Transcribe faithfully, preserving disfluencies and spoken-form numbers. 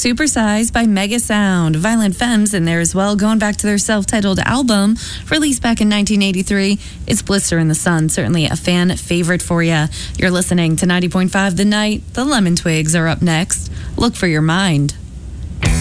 Supersize by Mega Sound. Violent Femmes in there as well, going back to their self-titled album released back in nineteen eighty-three. It's Blister in the Sun, certainly a fan favorite for you. You're listening to ninety point five The Night. The Lemon Twigs are up next. Look for Your Mind.